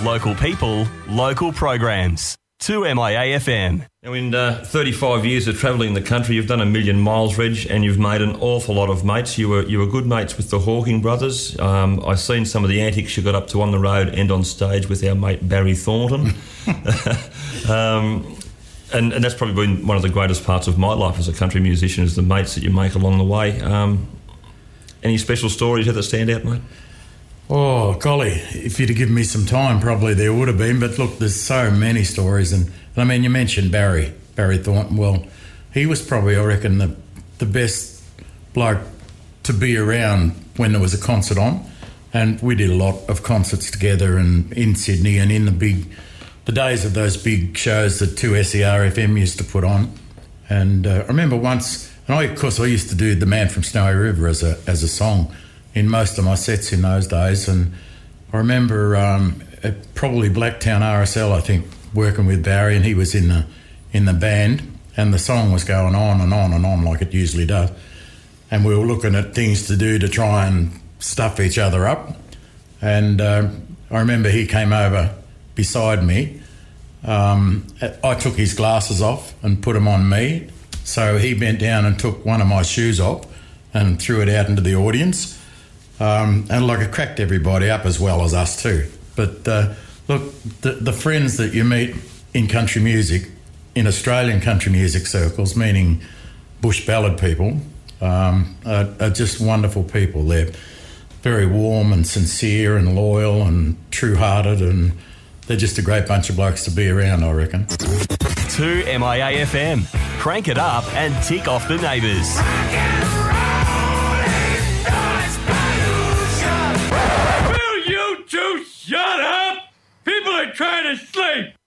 Local people, local programs. 2MIA FM. Now, in 35 years of travelling the country, you've done 1 million miles, Reg, and you've made an awful lot of mates. You were good mates with the Hawking brothers. I've seen some of the antics you got up to on the road and on stage with our mate Barry Thornton. And that's probably been one of the greatest parts of my life as a country musician, is the mates that you make along the way. Any special stories that stand out, mate? Oh, golly, if you'd have given me some time, probably there would have been. But look, there's so many stories. And I mean, you mentioned Barry Thornton. Well, he was probably, I reckon, the best bloke to be around when there was a concert on. And we did a lot of concerts together and in Sydney and in the days of those big shows that 2SER FM used to put on. And I remember once, and of course I used to do The Man from Snowy River as a song in most of my sets in those days. And I remember at probably Blacktown RSL, I think, working with Barry, and he was in the band, and the song was going on and on and on like it usually does. And we were looking at things to do to try and stuff each other up. And I remember he came over beside me. I took his glasses off and put them on me. So he bent down and took one of my shoes off and threw it out into the audience. And like it cracked everybody up as well as us too. But look, the friends that you meet in country music, in Australian country music circles, meaning bush ballad people, are just wonderful people. They're very warm and sincere and loyal and true-hearted, and they're just a great bunch of blokes to be around, I reckon. 2MIA FM. Crank it up and tick off the neighbours. Will you two shut up? People are trying to sleep.